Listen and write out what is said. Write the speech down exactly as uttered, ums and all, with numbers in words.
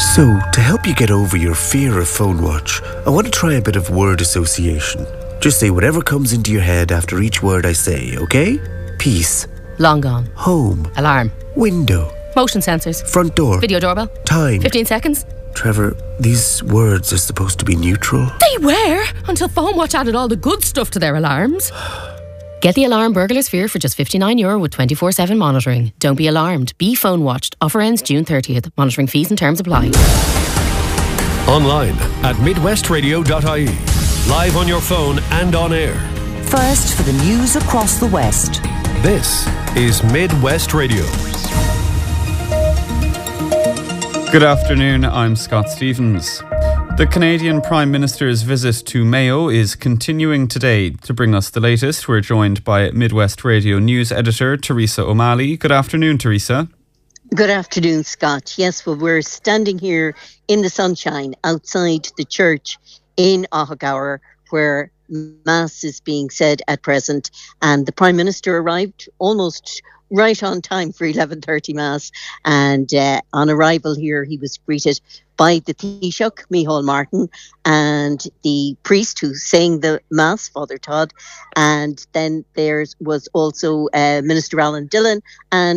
So, to help you get over your fear of phone watch, I want to try a bit of word association. Just say whatever comes into your head after each word I say, okay? Peace. Long gone. Home. Alarm. Window. Motion sensors. Front door. Video doorbell. Time. fifteen seconds. Trevor, these words are supposed to be neutral. They were, until Phone Watch added all the good stuff to their alarms. Get the alarm burglar sphere for just fifty-nine euro with twenty-four seven monitoring. Don't be alarmed. Be phone watched. Offer ends June thirtieth. Monitoring fees and terms apply. Online at midwest radio dot I E. Live on your phone and on air. First for the news across the West. This is Midwest Radio. Good afternoon, I'm Scott Stevens. The Canadian Prime Minister's visit to Mayo is continuing today. To bring us the latest, we're joined by Midwest Radio News Editor Teresa O'Malley. Good afternoon, Teresa. Good afternoon, Scott. Yes, well, we're standing here in the sunshine outside the church in Ottawa, where Mass is being said at present, and the Prime Minister arrived almost right on time for eleven thirty Mass, and uh, on arrival here he was greeted by the Taoiseach, Micheál Martin, and the priest who sang the Mass, Father Todd, and then there was also uh, Minister Alan Dillon and